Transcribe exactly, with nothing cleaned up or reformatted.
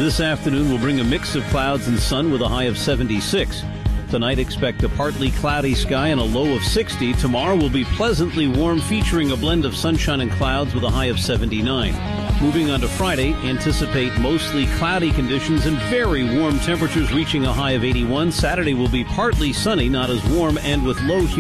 This afternoon will bring a mix of clouds and sun with a high of seventy-six. Tonight, expect a partly cloudy sky and a low of sixty. Tomorrow will be pleasantly warm, featuring a blend of sunshine and clouds with a high of seventy-nine. Moving on to Friday, anticipate mostly cloudy conditions and very warm temperatures reaching a high of eighty-one. Saturday will be partly sunny, not as warm, and with low humidity.